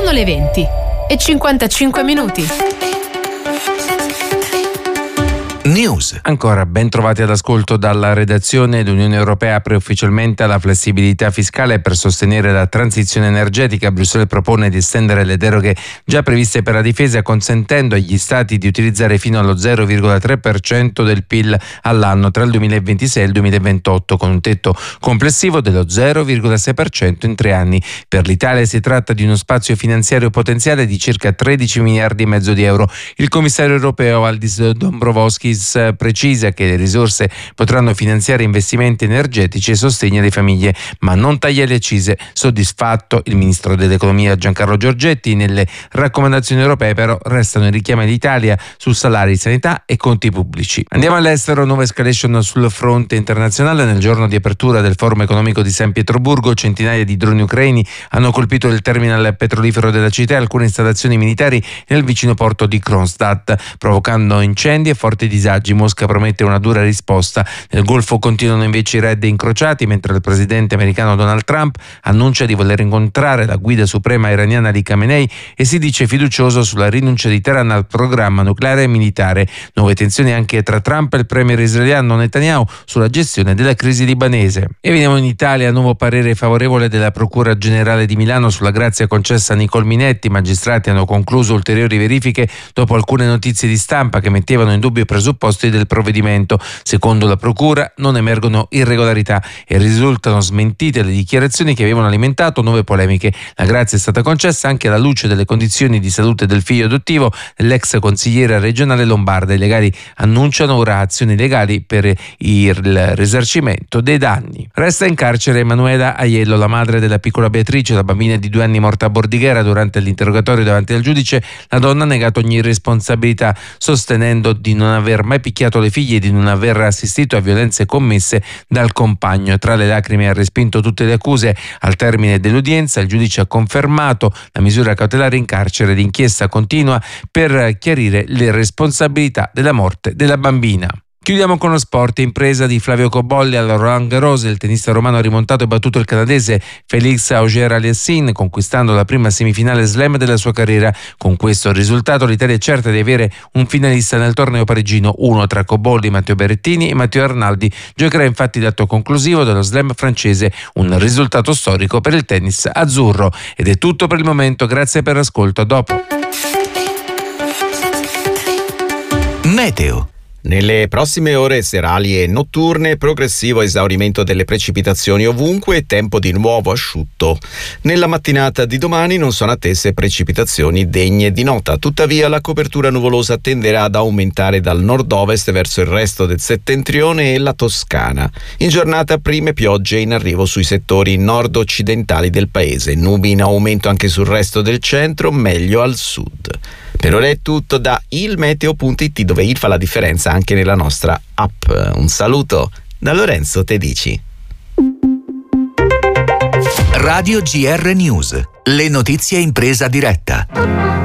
Sono le 20:55. News. Ancora ben trovati all'ascolto dalla redazione. L'Unione Europea apre ufficialmente alla flessibilità fiscale per sostenere la transizione energetica. Bruxelles propone di estendere le deroghe già previste per la difesa, consentendo agli Stati di utilizzare fino allo 0,3% del PIL all'anno tra il 2026 e il 2028, con un tetto complessivo dello 0,6% in 3 anni. Per l'Italia si tratta di uno spazio finanziario potenziale di circa 13 miliardi e mezzo di euro. Il commissario europeo Valdis Dombrovskis precisa che le risorse potranno finanziare investimenti energetici e sostegno alle famiglie, ma non taglia le accise. Soddisfatto il ministro dell'economia Giancarlo Giorgetti. Nelle raccomandazioni europee però restano i richiami all'Italia su salari, sanità e conti pubblici. Andiamo all'estero. Nuova escalation sul fronte internazionale. Nel giorno di apertura del forum economico di San Pietroburgo, centinaia di droni ucraini hanno colpito il terminal petrolifero della città e alcune installazioni militari nel vicino porto di Kronstadt, provocando incendi e forti disagi. Mosca promette una dura risposta. Nel Golfo continuano invece i raid incrociati, mentre il presidente americano Donald Trump annuncia di voler incontrare la guida suprema iraniana Ali Khamenei e si dice fiducioso sulla rinuncia di Teheran al programma nucleare e militare. Nuove tensioni anche tra Trump e il premier israeliano Netanyahu sulla gestione della crisi libanese. E veniamo in Italia. Nuovo parere favorevole della Procura Generale di Milano sulla grazia concessa a Nicole Minetti. I magistrati hanno concluso ulteriori verifiche dopo alcune notizie di stampa che mettevano in dubbio i presupposti del provvedimento. Secondo la procura non emergono irregolarità e risultano smentite le dichiarazioni che avevano alimentato nuove polemiche. La grazia è stata concessa anche alla luce delle condizioni di salute del figlio adottivo dell'ex consigliera regionale lombarda. I legali annunciano ora azioni legali per il risarcimento dei danni. Resta in carcere Emanuela Aiello, la madre della piccola Beatrice, la bambina di 2 anni morta a Bordighera. Durante l'interrogatorio davanti al giudice, la donna ha negato ogni responsabilità, sostenendo di non aver mai picchiato le figlie e di non aver assistito a violenze commesse dal compagno. Tra le lacrime ha respinto tutte le accuse. Al termine dell'udienza il giudice ha confermato la misura cautelare in carcere. L'inchiesta continua per chiarire le responsabilità della morte della bambina. Chiudiamo con lo sport. Impresa di Flavio Cobolli al Roland Garros. Il tennista romano ha rimontato e battuto il canadese Félix Auger-Aliassime, conquistando la prima semifinale slam della sua carriera. Con questo risultato l'Italia è certa di avere un finalista nel torneo parigino, uno tra Cobolli, Matteo Berrettini e Matteo Arnaldi. Giocherà infatti l'atto conclusivo dello slam francese, un risultato storico per il tennis azzurro. Ed è tutto per il momento, grazie per l'ascolto, a dopo. Meteo. Nelle prossime ore serali e notturne, progressivo esaurimento delle precipitazioni ovunque e tempo di nuovo asciutto. Nella mattinata di domani non sono attese precipitazioni degne di nota, tuttavia la copertura nuvolosa tenderà ad aumentare dal nord-ovest verso il resto del settentrione e la Toscana. In giornata prime piogge in arrivo sui settori nord-occidentali del paese, nubi in aumento anche sul resto del centro, meglio al sud. Per ora è tutto da ilmeteo.it, dove il fa la differenza anche nella nostra app. Un saluto da Lorenzo Tedici. Radio GR News, le notizie in presa diretta.